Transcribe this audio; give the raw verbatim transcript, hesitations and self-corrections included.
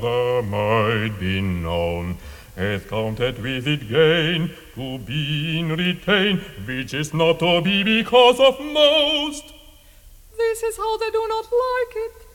the might be known, hath counted with it gain to be in retain, which is not to be because of most. This is how they do not like it.